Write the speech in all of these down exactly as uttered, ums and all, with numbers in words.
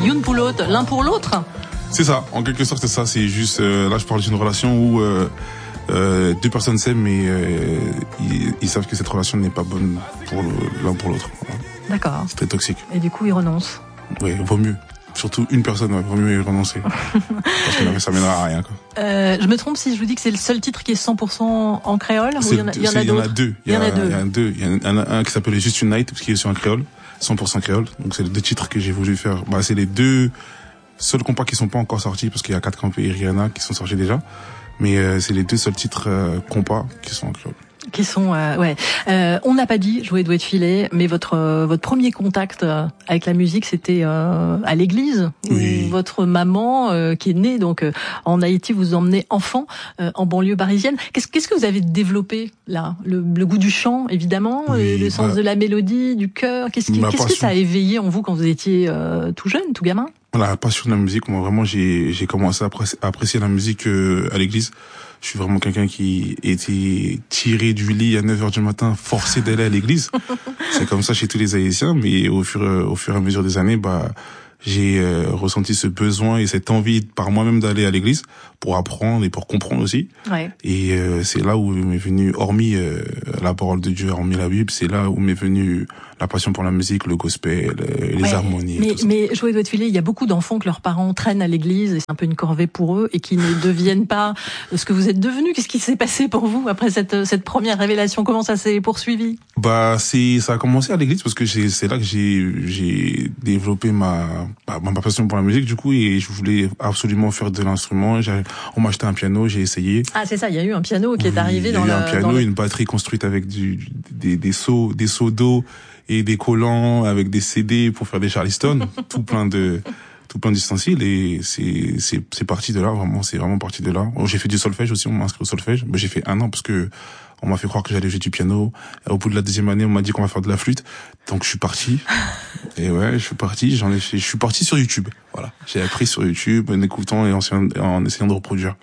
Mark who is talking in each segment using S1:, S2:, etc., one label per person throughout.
S1: Youn pour l'autre, l'un pour l'autre.
S2: C'est ça, en quelque sorte c'est ça, c'est juste, euh, là je parle d'une relation où euh, euh, deux personnes s'aiment mais euh, ils, ils savent que cette relation n'est pas bonne pour l'un pour l'autre. Voilà.
S1: D'accord.
S2: C'est très toxique.
S1: Et du coup ils renoncent.
S2: Oui, vaut mieux. Surtout une personne, ouais, vaut mieux y renoncer. Parce que ça mènera à rien, quoi.
S1: Euh, je me trompe si je vous dis que c'est le seul titre qui est cent pour cent en créole ou il y en a, il y en a
S2: Il y en a
S1: d'autres?
S2: deux. Il y en a deux. Il y en a deux. Il y en a un qui s'appelle Just Unite, parce qu'il est sur un créole, cent pour cent créole. Donc c'est les deux titres que j'ai voulu faire. Bah, c'est les deux seuls compas qui sont pas encore sortis, parce qu'il y a quatre campés et Rihanna qui sont sortis déjà. Mais euh, c'est les deux seuls titres euh, compas qui sont en créole.
S1: Qui sont euh, ouais. Euh, on n'a pas dit jouer doué de filet, mais votre euh, votre premier contact euh, avec la musique c'était euh, à l'église.
S2: Oui.
S1: Où votre maman euh, qui est née donc euh, en Haïti vous emmenez enfant euh, en banlieue parisienne. Qu'est-ce qu'est-ce que vous avez développé là? Le, le goût du chant évidemment,
S2: oui,
S1: le, le sens
S2: bah,
S1: de la mélodie, du cœur. Qu'est-ce qui, qu'est-ce que ça a éveillé en vous quand vous étiez euh, tout jeune, tout gamin?
S2: La passion de la musique, moi vraiment j'ai j'ai commencé à apprécier, à apprécier la musique euh, à l'église. Je suis vraiment quelqu'un qui était tiré du lit à neuf heures du matin, forcé d'aller à l'église. C'est comme ça chez tous les Haïtiens, mais au fur au fur et à mesure des années, bah j'ai euh, ressenti ce besoin et cette envie par moi-même d'aller à l'église pour apprendre et pour comprendre aussi.
S1: Ouais.
S2: Et euh, c'est là où m'est venu, hormis euh, la parole de Dieu, hormis la Bible, c'est là où m'est venu la passion pour la musique, le gospel, euh, les
S1: ouais,
S2: harmonies.
S1: Mais,
S2: tout ça.
S1: mais jouer doigt de filet, il y a beaucoup d'enfants que leurs parents traînent à l'église et c'est un peu une corvée pour eux et qui ne deviennent pas ce que vous êtes devenus. Qu'est-ce qui s'est passé pour vous après cette cette première révélation? Comment ça s'est poursuivi?
S2: Bah c'est ça a commencé à l'église parce que j'ai c'est là que j'ai j'ai développé ma bah, ma passion pour la musique du coup et je voulais absolument faire de l'instrument. J'ai, on m'a acheté un piano, j'ai essayé.
S1: Ah c'est ça, il y a eu un piano qui
S2: oui,
S1: est arrivé dans
S2: le. Il y a eu
S1: le,
S2: un piano,
S1: le...
S2: une batterie construite avec du des des seaux des seaux d'eau et des collants avec des C D pour faire des Charleston, tout plein de tout plein d'ustensiles et c'est c'est c'est parti de là vraiment, c'est vraiment parti de là. J'ai fait du solfège aussi, on m'a inscrit au solfège, mais j'ai fait un an parce que on m'a fait croire que j'allais jouer du piano. Au bout de la deuxième année, on m'a dit qu'on va faire de la flûte. Donc je suis parti. Et ouais, je suis parti, j'en ai fait, je suis parti sur YouTube. Voilà. J'ai appris sur YouTube en écoutant et en, en essayant de reproduire.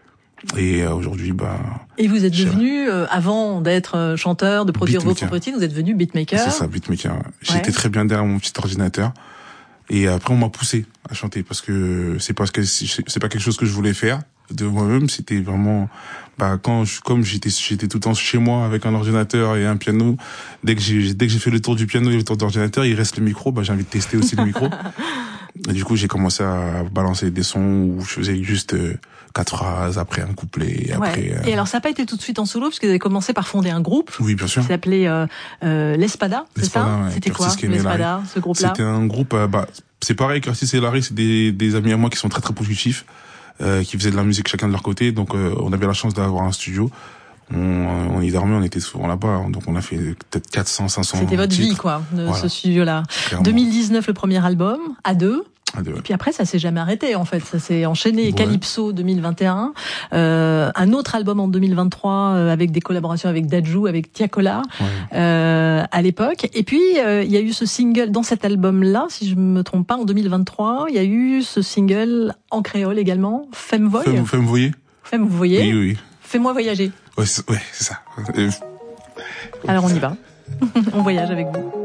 S2: Et euh, aujourd'hui, bah.
S1: Et vous êtes devenu, euh, avant d'être euh, chanteur, de produire vos propres titres, vous êtes devenu beatmaker.
S2: C'est ça, beatmaker. Ouais. J'étais
S1: ouais.
S2: très bien derrière mon petit ordinateur. Et après, on m'a poussé à chanter parce que c'est parce que c'est pas quelque chose que je voulais faire de moi-même. C'était vraiment, bah, quand je, comme j'étais, j'étais tout le temps chez moi avec un ordinateur et un piano. Dès que j'ai, dès que j'ai fait le tour du piano et le tour d'ordinateur, il reste le micro. Bah, j'ai envie de tester aussi le micro. Et du coup, j'ai commencé à balancer des sons où je faisais juste euh, quatre phrases, après un couplet, après...
S1: Ouais.
S2: Euh...
S1: Et alors, ça n'a pas été tout de suite en solo, parce que vous avez commencé par fonder un groupe.
S2: Oui, bien sûr.
S1: Qui s'appelait euh, euh, L'Espada, c'est ça
S2: ouais.
S1: C'était quoi, L'Espada, ce groupe-là?
S2: C'était un groupe... Euh, bah, c'est pareil, Curtis et Larry, c'est des, des amis à moi qui sont très très positifs, euh, qui faisaient de la musique chacun de leur côté, donc euh, on avait la chance d'avoir un studio. On, on y dormait, on était souvent là-bas, donc on a fait peut-être quatre cents, cinq cents
S1: C'était votre
S2: titres.
S1: vie, quoi, de
S2: voilà.
S1: ce studio-là.
S2: Clairement.
S1: deux mille dix-neuf, le premier album, à deux.
S2: À deux ouais.
S1: Et puis après, ça s'est jamais arrêté, en fait. Ça s'est enchaîné. Ouais. Calypso deux mille vingt et un. Euh, un autre album en deux mille vingt-trois, euh, avec des collaborations avec Dadju, avec Tiakola, ouais. euh, à l'époque. Et puis, euh, il y a eu ce single, dans cet album-là, si je me trompe pas, en deux mille vingt-trois, il y a eu ce single en créole également, Femme Voy.
S2: Femme, Femme Voyer.
S1: Femme Voyer.
S2: Oui, oui.
S1: Fais-moi voyager.
S2: Ouais, c'est, ouais, c'est ça. Euh...
S1: Alors on y va. On voyage avec vous.